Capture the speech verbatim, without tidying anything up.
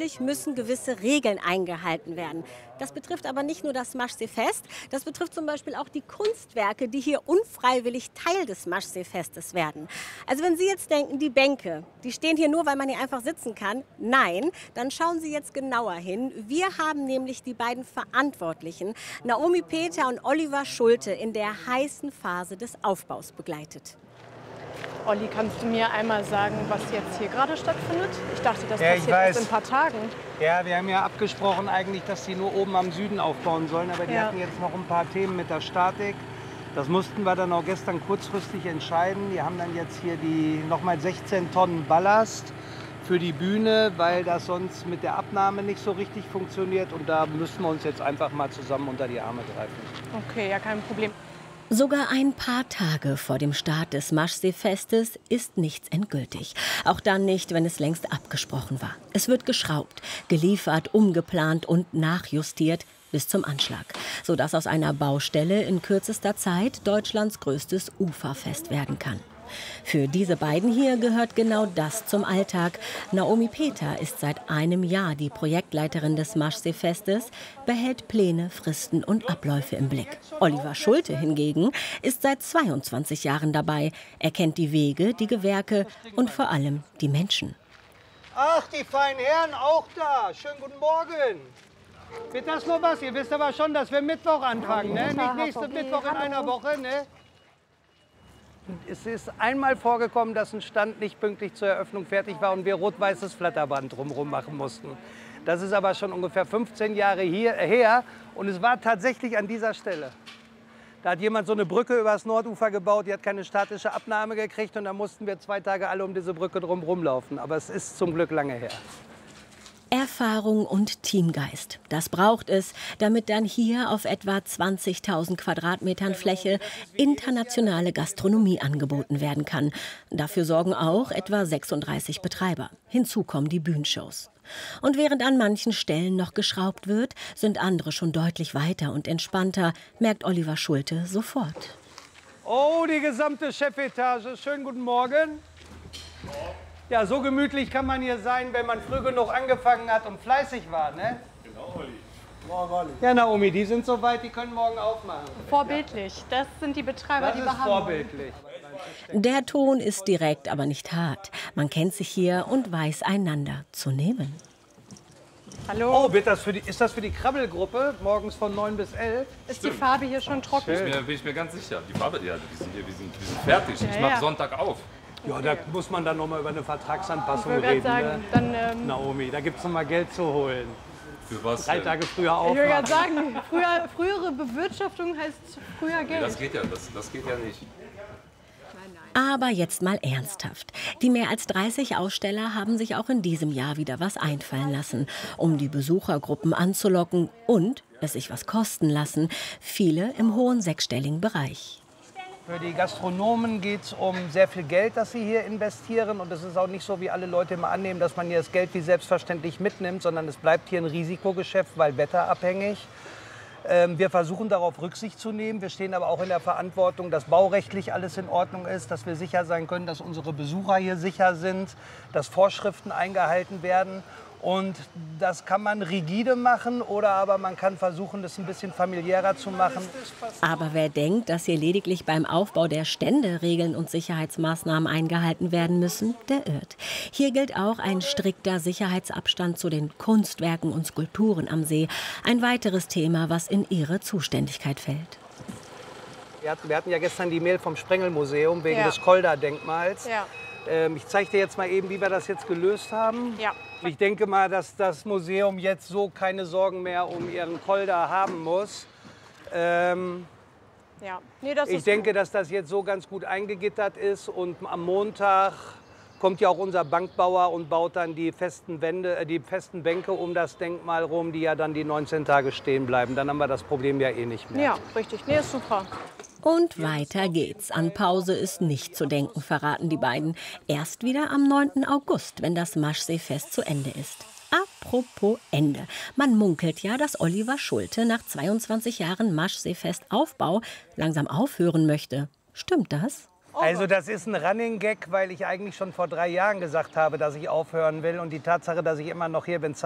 natürlich müssen gewisse Regeln eingehalten werden. Das betrifft aber nicht nur das Maschseefest, das betrifft zum Beispiel auch die Kunstwerke, die hier unfreiwillig Teil des Maschseefestes werden. Also wenn Sie jetzt denken, die Bänke, die stehen hier nur, weil man hier einfach sitzen kann, nein, dann schauen Sie jetzt genauer hin. Wir haben nämlich die beiden Verantwortlichen, Naomi Peter und Oliver Schulte, in der heißen Phase des Aufbaus begleitet. Olli, kannst du mir einmal sagen, was jetzt hier gerade stattfindet? Ich dachte, das Ja, ich passiert erst weiß. in ein paar Tagen. Ja, wir haben ja abgesprochen eigentlich, dass die nur oben am Süden aufbauen sollen. Aber die Ja. hatten jetzt noch ein paar Themen mit der Statik. Das mussten wir dann auch gestern kurzfristig entscheiden. Die haben dann jetzt hier die nochmal sechzehn Tonnen Ballast für die Bühne, weil das sonst mit der Abnahme nicht so richtig funktioniert. Und da müssen wir uns jetzt einfach mal zusammen unter die Arme greifen. Okay, ja, kein Problem. Sogar ein paar Tage vor dem Start des Maschseefestes ist nichts endgültig. Auch dann nicht, wenn es längst abgesprochen war. Es wird geschraubt, geliefert, umgeplant und nachjustiert bis zum Anschlag, sodass aus einer Baustelle in kürzester Zeit Deutschlands größtes Uferfest werden kann. Für diese beiden hier gehört genau das zum Alltag. Naomi Peter ist seit einem Jahr die Projektleiterin des Maschseefestes, behält Pläne, Fristen und Abläufe im Blick. Oliver Schulte hingegen ist seit zweiundzwanzig Jahren dabei. Er kennt die Wege, die Gewerke und vor allem die Menschen. Ach, die feinen Herren auch da. Schönen guten Morgen. Wird das noch was? Ihr wisst aber schon, dass wir Mittwoch anfangen, ne? Nicht nächste Mittwoch in einer Woche, ne? Es ist einmal vorgekommen, dass ein Stand nicht pünktlich zur Eröffnung fertig war und wir rot-weißes Flatterband drumherum machen mussten. Das ist aber schon ungefähr fünfzehn Jahre hier, her und es war tatsächlich an dieser Stelle. Da hat jemand so eine Brücke übers Nordufer gebaut, die hat keine statische Abnahme gekriegt und da mussten wir zwei Tage alle um diese Brücke drumherum laufen. Aber es ist zum Glück lange her. Erfahrung und Teamgeist. Das braucht es, damit dann hier auf etwa zwanzigtausend Quadratmetern Fläche internationale Gastronomie angeboten werden kann. Dafür sorgen auch etwa sechsunddreißig Betreiber. Hinzu kommen die Bühnenshows. Und während an manchen Stellen noch geschraubt wird, sind andere schon deutlich weiter und entspannter, merkt Oliver Schulte sofort. Oh, die gesamte Chefetage. Schönen guten Morgen. Ja, so gemütlich kann man hier sein, wenn man früh genug angefangen hat und fleißig war, ne? Genau, Olli. Morgen, Olli. Ja, Naomi, die sind soweit, die können morgen aufmachen. Vorbildlich. Das sind die Betreiber, Das die ist wir haben. vorbildlich. Der Ton ist direkt, aber nicht hart. Man kennt sich hier und weiß einander zu nehmen. Hallo. Oh, wird das für die, ist das für die Krabbelgruppe morgens von neun bis elf? Ist die Farbe hier schon trocken? Bin ich, mir, bin ich mir ganz sicher. Die Farbe, ja, die sind hier, wir sind, wir sind fertig. Ich Ja, mache ja. Sonntag auf. Ja, da muss man dann noch mal über eine Vertragsanpassung Ich wollte reden, gerade ne? sagen, dann, ähm, Naomi, da gibt es noch mal Geld zu holen. Für was? Drei denn? Tage früher ich wollte aufmachen. gerade sagen, früher, frühere Bewirtschaftung heißt früher Nee, Geld. das geht ja, das, das geht ja nicht. Aber jetzt mal ernsthaft. Die mehr als dreißig Aussteller haben sich auch in diesem Jahr wieder was einfallen lassen, um die Besuchergruppen anzulocken und es sich was kosten lassen. Viele im hohen sechsstelligen Bereich. Für die Gastronomen geht es um sehr viel Geld, das sie hier investieren. Und es ist auch nicht so, wie alle Leute immer annehmen, dass man hier das Geld wie selbstverständlich mitnimmt, sondern es bleibt hier ein Risikogeschäft, weil wetterabhängig. Ähm, wir versuchen darauf Rücksicht zu nehmen. Wir stehen aber auch in der Verantwortung, dass baurechtlich alles in Ordnung ist, dass wir sicher sein können, dass unsere Besucher hier sicher sind, dass Vorschriften eingehalten werden. Und das kann man rigide machen oder aber man kann versuchen, das ein bisschen familiärer zu machen. Aber wer denkt, dass hier lediglich beim Aufbau der Stände Regeln und Sicherheitsmaßnahmen eingehalten werden müssen, der irrt. Hier gilt auch ein strikter Sicherheitsabstand zu den Kunstwerken und Skulpturen am See. Ein weiteres Thema, was in ihre Zuständigkeit fällt. Wir hatten, wir hatten ja gestern die Mail vom Sprengelmuseum wegen Ja. des Kolda-Denkmals. Ja. Ähm, ich zeige dir jetzt mal eben, wie wir das jetzt gelöst haben. Ja. Ich denke mal, dass das Museum jetzt so keine Sorgen mehr um ihren Kolda haben muss. Ähm, Ja. Nee, das ich ist denke, gut. dass das jetzt so ganz gut eingegittert ist. Und am Montag kommt ja auch unser Bankbauer und baut dann die festen Wände, äh, die festen Bänke um das Denkmal rum, die ja dann die neunzehn Tage stehen bleiben. Dann haben wir das Problem ja eh nicht mehr. Ja, richtig. Nee, ist super. Und weiter geht's. An Pause ist nicht zu denken, verraten die beiden. Erst wieder am neunten August, wenn das Maschseefest zu Ende ist. Apropos Ende. Man munkelt ja, dass Oliver Schulte nach zweiundzwanzig Jahren Maschseefest-Aufbau langsam aufhören möchte. Stimmt das? Also das ist ein Running Gag, weil ich eigentlich schon vor drei Jahren gesagt habe, dass ich aufhören will. Und die Tatsache, dass ich immer noch hier bin,